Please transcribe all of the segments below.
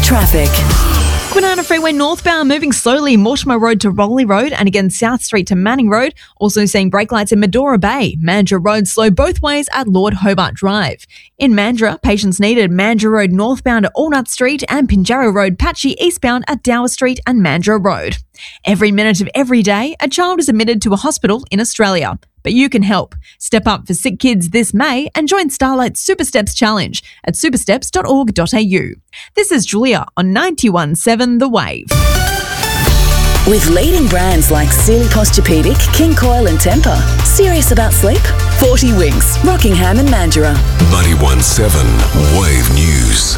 traffic. Kwinana Freeway northbound moving slowly, Mortimer Road to Rowley Road, and again South Street to Manning Road. Also seeing brake lights in Medora Bay. Mandurah Road slow both ways at Lord Hobart Drive. In Mandurah, patience needed Mandurah Road northbound at Allnut Street and Pinjarra Road patchy eastbound at Dower Street and Mandurah Road. Every minute of every day, a child is admitted to a hospital in Australia. But you can help. Step up for sick kids this May and join Starlight's Super Steps Challenge at supersteps.org.au. This is Julia on 91.7 The Wave. With leading brands like Sealy Posturepedic, King Coil and Tempur. Serious about sleep? 40 Winks, Rockingham and Mandurah. 91.7 Wave News.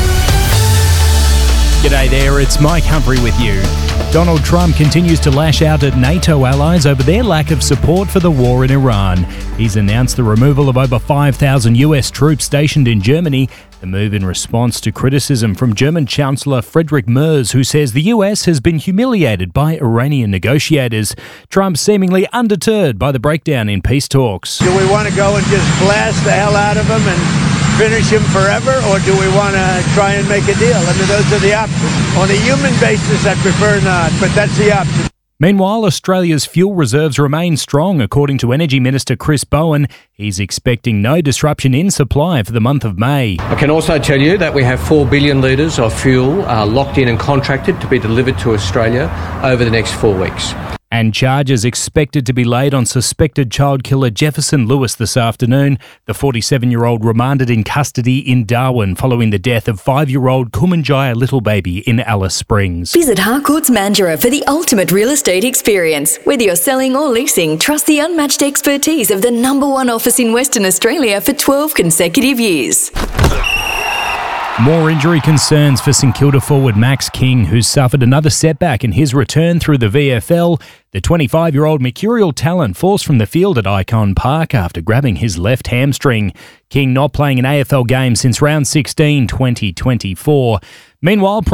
G'day there, it's Mike Humphrey with you. Donald Trump continues to lash out at NATO allies over their lack of support for the war in Iran. He's announced the removal of over 5,000 US troops stationed in Germany, the move in response to criticism from German Chancellor Friedrich Merz, who says the US has been humiliated by Iranian negotiators. Trump seemingly undeterred by the breakdown in peace talks. Do we want to go and just blast the hell out of them and finish him forever, or do we want to try and make a deal? I mean, those are the options. On a human basis, I prefer not, but that's the option. Meanwhile, Australia's fuel reserves remain strong, according to Energy Minister Chris Bowen. He's expecting no disruption in supply for the month of May. I can also tell you that we have 4 billion litres of fuel locked in and contracted to be delivered to Australia over the next 4 weeks. And charges expected to be laid on suspected child killer Jefferson Lewis this afternoon. The 47-year-old remanded in custody in Darwin following the death of 5-year-old Kumanjaya little baby in Alice Springs. Visit Harcourts Mandurah for the ultimate real estate experience. Whether you're selling or leasing, trust the unmatched expertise of the #1 office in Western Australia for 12 consecutive years. More injury concerns for St Kilda forward Max King, who's suffered another setback in his return through the VFL. The 25-year-old mercurial talent falls from the field at Icon Park after grabbing his left hamstring. King not playing an AFL game since round 16, 2024. Meanwhile,